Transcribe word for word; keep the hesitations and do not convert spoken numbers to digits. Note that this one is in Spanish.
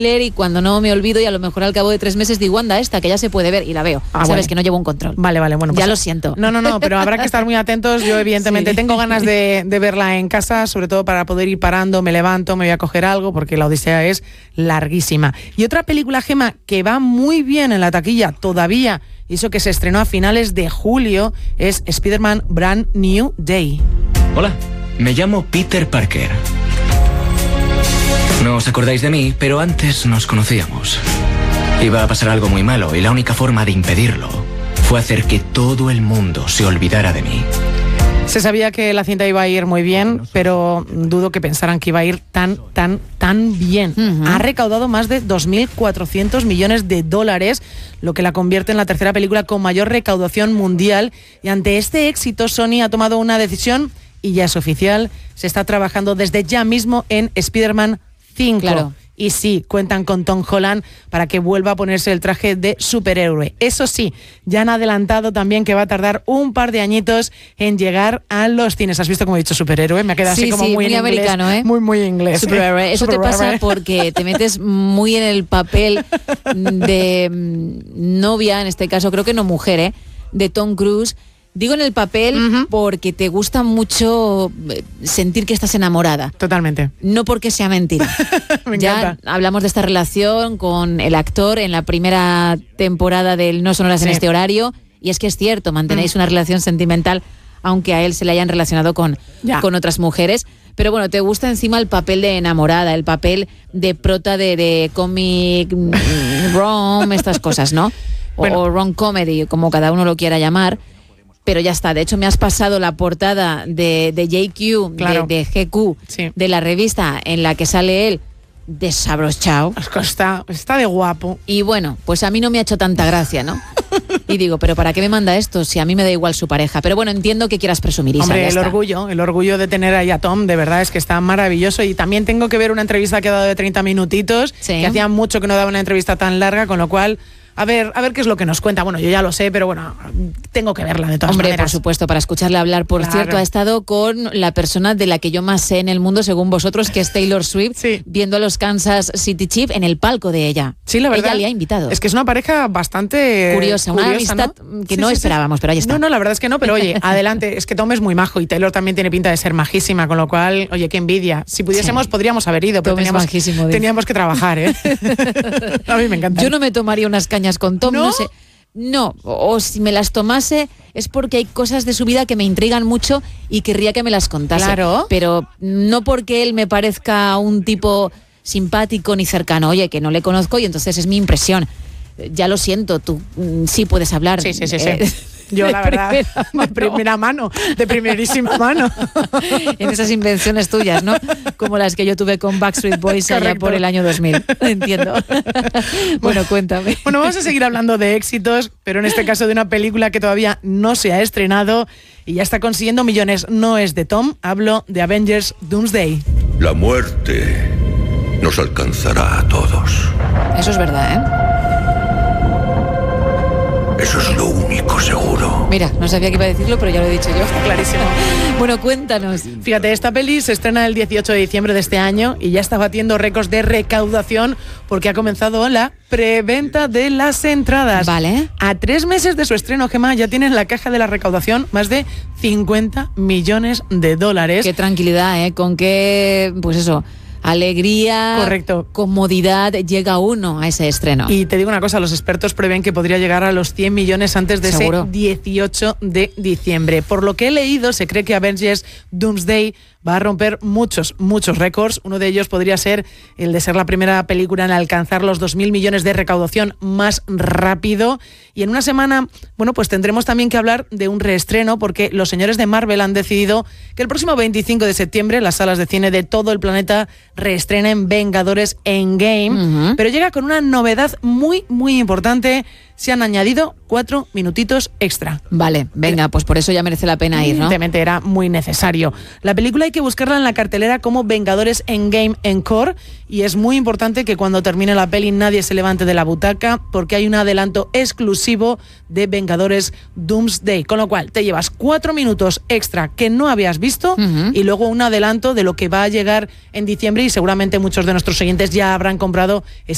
y cuando no me olvido y a lo mejor al cabo de tres meses digo, anda esta, que ya se puede ver y la veo. Ah, Sabes bueno. que no llevo un control. Vale, vale, bueno. Ya pues, lo siento. No, no, no, pero habrá que estar muy atentos. Yo evidentemente Sí. tengo ganas de, de verla en casa, sobre todo para poder ir parando, me levanto, me voy a coger algo, porque la Odisea es larguísima. Y otra película, Gema, que va muy bien en la taquilla todavía, y eso que se estrenó a finales de julio, es Spider-Man Brand New Day. Hola, me llamo Peter Parker. No os acordáis de mí, pero antes nos conocíamos. Iba a pasar algo muy malo y la única forma de impedirlo fue hacer que todo el mundo se olvidara de mí. Se sabía que la cinta iba a ir muy bien, pero dudo que pensaran que iba a ir tan, tan, tan bien. Uh-huh. Ha recaudado más de dos mil cuatrocientos millones de dólares, lo que la convierte en la tercera película con mayor recaudación mundial. Y ante este éxito, Sony ha tomado una decisión y ya es oficial. Se está trabajando desde ya mismo en Spider-Man cinco. Claro. Y sí, cuentan con Tom Holland para que vuelva a ponerse el traje de superhéroe. Eso sí, ya han adelantado también que va a tardar un par de añitos en llegar a los cines. ¿Has visto cómo he dicho superhéroe? Me ha quedado sí, así como sí, muy, muy en americano, inglés. ¿eh? Muy, muy inglés. Superhéroe. ¿eh? Eso Superhéroe. te pasa porque te metes muy en el papel de novia, en este caso creo que no mujer, ¿eh? De Tom Cruise. Digo en el papel uh-huh. porque te gusta mucho sentir que estás enamorada. Totalmente. No porque sea mentira. Me ya encanta. hablamos de esta relación con el actor en la primera temporada del No Sonoras sí. en este horario. Y es que es cierto, mantenéis uh-huh. una relación sentimental, aunque a él se le hayan relacionado con, con otras mujeres. Pero bueno, te gusta encima el papel de enamorada, el papel de prota de, de cómic rom, estas cosas, ¿no? O, bueno. o rom comedy, como cada uno lo quiera llamar. Pero ya está, de hecho me has pasado la portada de, de J Q, claro. de, de G Q, sí. de la revista en la que sale él desabrochado. Está, está de guapo. Y bueno, pues a mí no me ha hecho tanta gracia, ¿no? Y digo, ¿pero para qué me manda esto si a mí me da igual su pareja? Pero bueno, entiendo que quieras presumir, Isa. Hombre, el está. orgullo, el orgullo de tener ahí a Tom, de verdad es que está maravilloso. Y también tengo que ver una entrevista que ha dado de treinta minutitos, sí. que hacía mucho que no daba una entrevista tan larga, con lo cual... A ver, a ver qué es lo que nos cuenta. Bueno, yo ya lo sé, pero bueno, tengo que verla de todas Hombre, maneras. por supuesto, para escucharle hablar. Por claro. cierto, ha estado con la persona de la que yo más sé en el mundo, según vosotros, que es Taylor Swift, sí. viendo a los Kansas City Chiefs en el palco de ella. Sí, la verdad. Ella le ha invitado. Es que es una pareja bastante curiosa, una curiosa, amistad ¿no? que sí, no sí, esperábamos, sí. pero ahí está. No, no, la verdad es que no, pero oye, adelante. Es que Tom es muy majo y Taylor también tiene pinta de ser majísima, con lo cual, oye, qué envidia. Si pudiésemos, sí. podríamos haber ido, pero Tom teníamos, es majísimo, teníamos que trabajar, ¿eh? A mí me encanta. Yo no me tomaría unas cañas con Tom, no, no, no sé. No, o si me las tomase es porque hay cosas de su vida que me intrigan mucho y querría que me las contase. Claro. Pero no porque él me parezca un tipo simpático ni cercano. Oye, que no le conozco y entonces es mi impresión. Ya lo siento, tú mm, sí puedes hablar. Sí, sí, sí, eh, sí. Yo, la verdad, de primera mano, de primerísima mano. En esas invenciones tuyas, ¿no? Como las que yo tuve con Backstreet Boys allá Correcto. por el año dos mil. Entiendo. Bueno, cuéntame. Bueno, vamos a seguir hablando de éxitos, pero en este caso de una película que todavía no se ha estrenado y ya está consiguiendo millones. No es de Tom, hablo de Avengers Doomsday. La muerte nos alcanzará a todos. Eso es verdad, ¿eh? Eso es lo único seguro. Mira, no sabía que iba a decirlo, pero ya lo he dicho yo. Clarísimo. Bueno, cuéntanos. Fíjate, esta peli se estrena el dieciocho de diciembre de este año y ya está batiendo récords de recaudación porque ha comenzado la preventa de las entradas. Vale. A tres meses de su estreno, Gemma, ya tienen en la caja de la recaudación más de cincuenta millones de dólares. Qué tranquilidad, ¿eh? Con qué, pues eso... alegría, correcto, comodidad, llega uno a ese estreno. Y te digo una cosa, los expertos prevén que podría llegar a los cien millones antes de ¿Seguro? ese dieciocho de diciembre. Por lo que he leído, se cree que Avengers Doomsday va a romper muchos, muchos récords. Uno de ellos podría ser el de ser la primera película en alcanzar los dos mil millones de recaudación más rápido. Y en una semana, bueno, pues tendremos también que hablar de un reestreno, porque los señores de Marvel han decidido que el próximo veinticinco de septiembre las salas de cine de todo el planeta reestrenen Vengadores Endgame. Uh-huh. Pero llega con una novedad muy, muy importante. Se han añadido cuatro minutitos extra. Vale, venga, pues por eso ya merece la pena ir, ¿no? Evidentemente era muy necesario. La película hay que buscarla en la cartelera como Vengadores Endgame Encore, y es muy importante que cuando termine la peli nadie se levante de la butaca, porque hay un adelanto exclusivo de Vengadores Doomsday, con lo cual te llevas cuatro minutos extra que no habías visto, uh-huh, y luego un adelanto de lo que va a llegar en diciembre, y seguramente muchos de nuestros oyentes ya habrán comprado esa